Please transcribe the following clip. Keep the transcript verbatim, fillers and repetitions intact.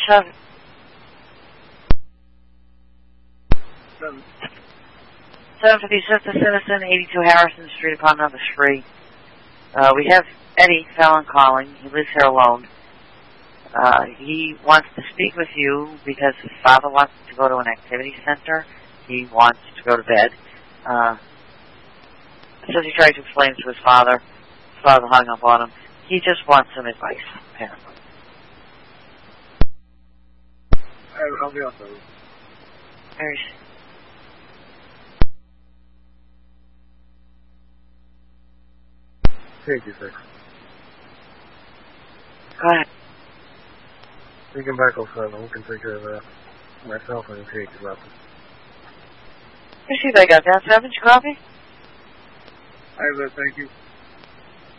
seven. Seven. seven fifty-six to Citizen, eighty-two Harrison Street, apartment number three. Uh, we have Eddie Fallon calling. He lives here alone. Uh, he wants to speak with you because his father wants to go to an activity center. He wants to go to bed. Uh, so he tried to explain to his father. His father hung up on him. He just wants some advice, apparently. I'll be off those. Very eighty-six. Go ahead. We can back oh seven. We can take care of that. Myself and Kate is left. Let's see if I got that. Seven, you copy? I have that, thank you.